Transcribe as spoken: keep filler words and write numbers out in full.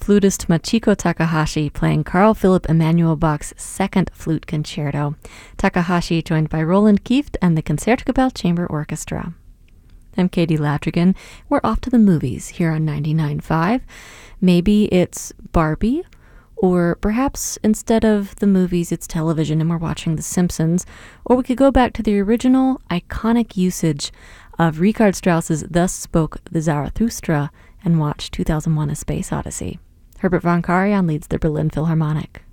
flutist Machiko Takahashi playing Carl Philipp Emanuel Bach's Second Flute Concerto. Takahashi joined by Roland Kieft and the Concertgebouw Chamber Orchestra. I'm Katie Latrigan. We're off to the movies here on ninety-nine point five. Maybe it's Barbie, or perhaps instead of the movies, it's television and we're watching The Simpsons. Or we could go back to the original iconic usage of Richard Strauss's Thus Spoke the Zarathustra and watch two thousand one: A Space Odyssey. Herbert von Karajan leads the Berlin Philharmonic.